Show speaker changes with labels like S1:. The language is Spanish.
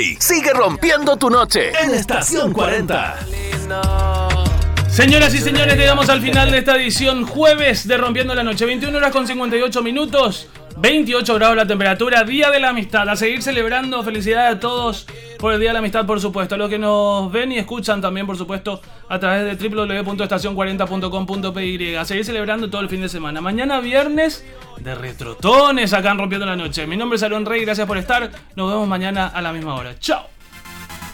S1: DJ sigue rompiendo tu noche en Estación 40.
S2: Señoras y señores, llegamos al final de esta edición jueves de Rompiendo la Noche. 21 horas con 58 minutos, 28 grados la temperatura, Día de la Amistad. A seguir celebrando, felicidades a todos por el Día de la Amistad, por supuesto. A los que nos ven y escuchan también, por supuesto, a través de www.estacion40.com.py. A seguir celebrando todo el fin de semana. Mañana viernes de retrotones acá en Rompiendo la Noche. Mi nombre es Aaron Rey, gracias por estar. Nos vemos mañana a la misma hora. Chao.